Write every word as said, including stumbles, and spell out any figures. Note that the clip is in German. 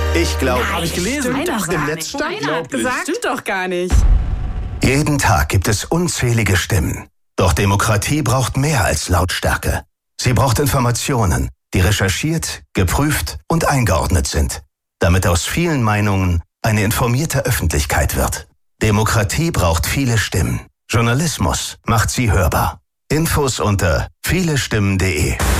Ich glaube, Habe ich gelesen. Stimmt doch im gar Netz nicht. stand. Keiner hat gesagt. Stimmt doch gar nicht. Jeden Tag gibt es unzählige Stimmen. Doch Demokratie braucht mehr als Lautstärke. Sie braucht Informationen, die recherchiert, geprüft und eingeordnet sind, damit aus vielen Meinungen eine informierte Öffentlichkeit wird. Demokratie braucht viele Stimmen. Journalismus macht sie hörbar. Infos unter vielestimmen punkt de.